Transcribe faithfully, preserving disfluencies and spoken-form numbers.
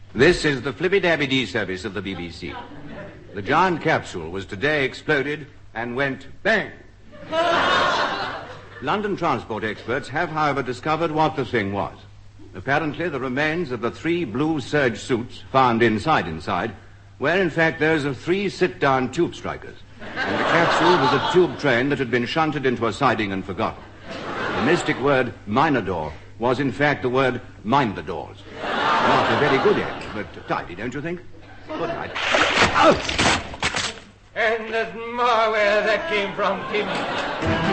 This is the Flippy-Dabby-Dee service of the B B C. The giant capsule was today exploded and went bang. London transport experts have, however, discovered what the thing was. Apparently, the remains of the three blue serge suits found inside inside were, in fact, those of three sit-down tube strikers. And the capsule was a tube train that had been shunted into a siding and forgotten. The mystic word Minador was, in fact, the word mind the doors. Not a very good end, but tidy, don't you think? Good night. Oh! And there's more where that came from, Tim.